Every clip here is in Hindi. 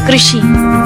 कृषि।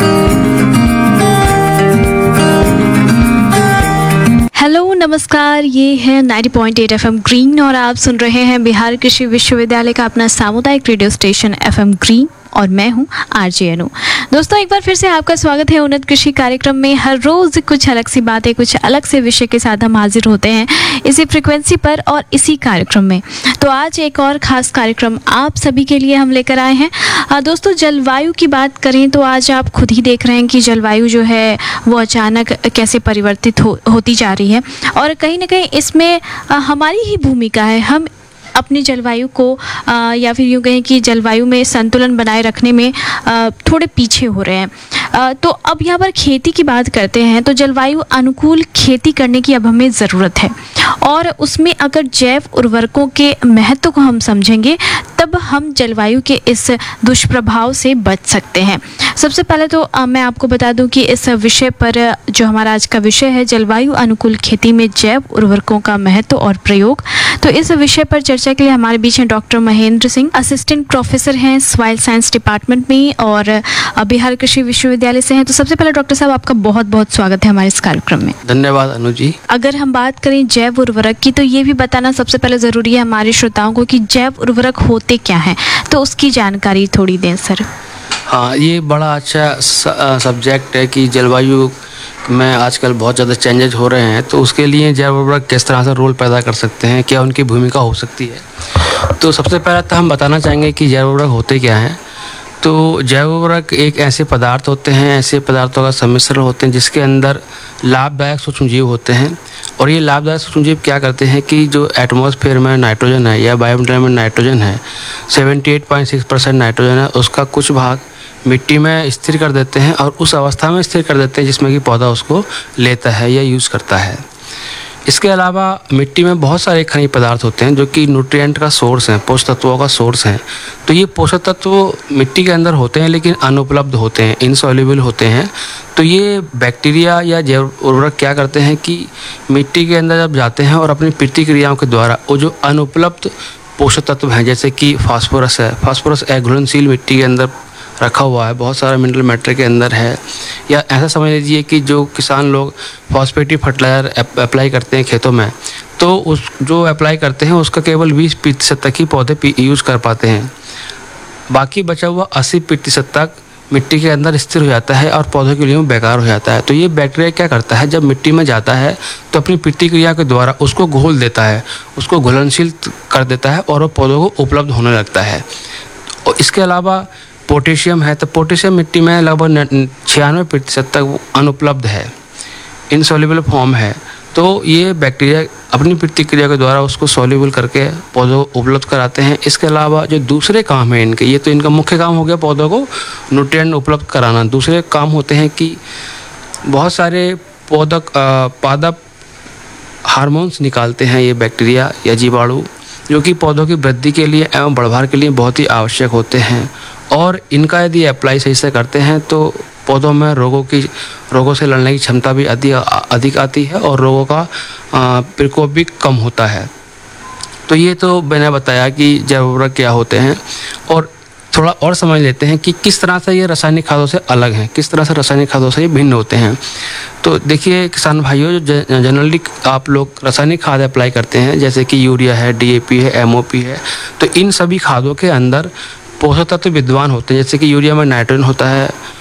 हेलो नमस्कार, ये है 90.8 FM ग्रीन और आप सुन रहे हैं बिहार कृषि विश्वविद्यालय का अपना सामुदायिक रेडियो स्टेशन FM ग्रीन और मैं हूं आरजे अनु। दोस्तों, एक बार फिर से आपका स्वागत है उन्नत कृषि कार्यक्रम में। हर रोज कुछ अलग सी बातें, कुछ अलग से विषय के साथ हम हाजिर होते हैं इसी फ्रिक्वेंसी पर और इसी कार्यक्रम में। तो आज एक और खास कार्यक्रम आप सभी के लिए हम लेकर आए हैं। दोस्तों, जलवायु की बात करें तो आज आप खुद ही देख रहे हैं कि जलवायु जो है वो अचानक कैसे परिवर्तित होती जा रही है और कहीं ना कहीं इसमें हमारी ही भूमिका है। हम अपनी जलवायु को या फिर यूँ कहें कि जलवायु में संतुलन बनाए रखने में थोड़े पीछे हो रहे हैं। तो अब यहाँ पर खेती की बात करते हैं तो जलवायु अनुकूल खेती करने की अब हमें ज़रूरत है और उसमें अगर जैव उर्वरकों के महत्व को हम समझेंगे तब हम जलवायु के इस दुष्प्रभाव से बच सकते हैं। सबसे पहले तो मैं आपको बता दूं कि इस विषय पर जो हमारा आज का विषय है जलवायु अनुकूल खेती में जैव उर्वरकों का महत्व और प्रयोग, तो इस विषय पर चर्चा के लिए हमारे बीच हैं doctor Mahendra Singh, assistant professor हैं सॉइल साइंस डिपार्टमेंट में और बिहार कृषि विश्वविद्यालय से हैं। तो सबसे पहले डॉक्टर साहब, आपका बहुत बहुत स्वागत है हमारे इस कार्यक्रम में। धन्यवाद अनु जी। अगर हम बात करें जैव उर्वरक की तो ये भी बताना सबसे पहले ज़रूरी है हमारे श्रोताओं को कि जैव उर्वरक होते क्या हैं, तो उसकी जानकारी थोड़ी दें सर। हाँ, ये बड़ा अच्छा सब्जेक्ट है कि जलवायु में आजकल बहुत ज़्यादा चेंजेज हो रहे हैं, तो उसके लिए जैव उर्वरक किस तरह से रोल पैदा कर सकते हैं, क्या उनकी भूमिका हो सकती है। तो सबसे पहले तो हम बताना चाहेंगे कि जैव उर्वरक होते क्या हैं। तो जैव उर्वरक एक ऐसे पदार्थ होते हैं, ऐसे पदार्थों का सम्मिश्रण होते हैं जिसके अंदर लाभदायक सूक्ष्मजीव होते हैं। और ये लाभदायक सूक्ष्मजीव क्या करते हैं कि जो एटमॉस्फेयर में नाइट्रोजन है या वायुमंडल में नाइट्रोजन है, 78.6% नाइट्रोजन है, उसका कुछ भाग मिट्टी में स्थिर कर देते हैं और उस अवस्था में स्थिर कर देते हैं जिसमें कि पौधा उसको लेता है या यूज़ करता है। इसके अलावा मिट्टी में बहुत सारे खनिज पदार्थ होते हैं जो कि न्यूट्रिएंट का सोर्स हैं, पोषक तत्वों का सोर्स हैं। तो ये पोषक तत्व मिट्टी के अंदर होते हैं लेकिन अनुपलब्ध होते हैं, इनसॉल्युबल होते हैं। तो ये बैक्टीरिया या जैव उर्वरक क्या करते हैं कि मिट्टी के अंदर जब जाते हैं और अपनी प्रतिक्रियाओं के द्वारा वो जो अनुपलब्ध पोषक तत्व हैं, जैसे कि फास्फोरस है, फास्फोरस घुलनशील मिट्टी के अंदर रखा हुआ है, बहुत सारा मिनरल मैटर के अंदर है। या ऐसा समझ लीजिए कि जो किसान लोग फॉस्फेटिव फर्टिलाइजर अप्लाई करते हैं खेतों में, तो उस जो अप्लाई करते हैं उसका केवल 20% तक ही पौधे यूज़ कर पाते हैं। बाकी बचा हुआ 80% तक मिट्टी के अंदर स्थिर हो जाता है और पौधों के लिए बेकार हो जाता है। तो ये बैक्टीरिया क्या करता है, जब मिट्टी में जाता है तो अपनी प्रतिक्रिया के द्वारा उसको घोल देता है, उसको घुलनशील कर देता है और वो पौधों को उपलब्ध होने लगता है। और इसके अलावा पोटेशियम है, तो पोटेशियम मिट्टी में लगभग 96% तक अनुपलब्ध है, इनसॉल्युबल फॉर्म है। तो ये बैक्टीरिया अपनी प्रतिक्रिया के द्वारा उसको सॉल्युबल करके पौधों को उपलब्ध कराते हैं। इसके अलावा जो दूसरे काम हैं इनके, ये तो इनका मुख्य काम हो गया पौधों को न्यूट्रिएंट उपलब्ध कराना। दूसरे काम होते हैं कि बहुत सारे पादप हार्मोन्स निकालते हैं ये बैक्टीरिया या जीवाणु, जो कि पौधों की वृद्धि के लिए एवं बढ़वार के लिए बहुत ही आवश्यक होते हैं। और इनका यदि अप्लाई सही से करते हैं तो पौधों में रोगों से लड़ने की क्षमता भी अधिक आती है और रोगों का प्रकोप भी कम होता है। तो ये तो मैंने बताया कि जैव उर्वरक क्या होते हैं, और थोड़ा और समझ लेते हैं कि किस तरह से ये रासायनिक खादों से अलग हैं, किस तरह से रासायनिक खादों से ये भिन्न होते हैं। तो देखिए किसान भाइयों, जो जनरली आप लोग रासायनिक खाद अप्लाई करते हैं जैसे कि यूरिया है, DAP है, MOP है, तो इन सभी खादों के अंदर पोषक तत्व विद्यमान होते हैं। जैसे कि यूरिया में नाइट्रोजन होता है,